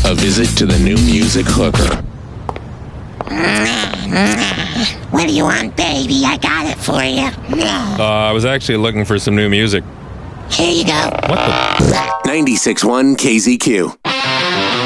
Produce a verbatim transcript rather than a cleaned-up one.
A visit to the new music hooker. What do you want, baby? I got it for you. Uh, I was actually looking for some new music. Here you go. What the? ninety-six point one K Z Q.